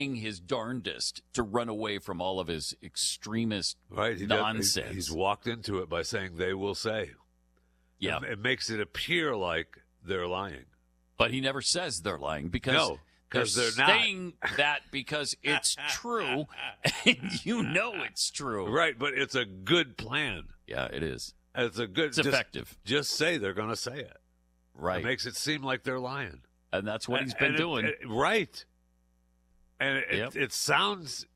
his darndest to run away from all of his extremist Right. nonsense. He's walked into it by saying they will say. Yeah. It makes it appear like they're lying. But he never says they're lying because No, because they're not. saying that because it's true, and you know it's true. Right, but it's a good plan. Yeah, it is. It's effective. Just say they're going to say it. Right. It makes it seem like they're lying. And that's what he's been doing. Right. And Yep. it sounds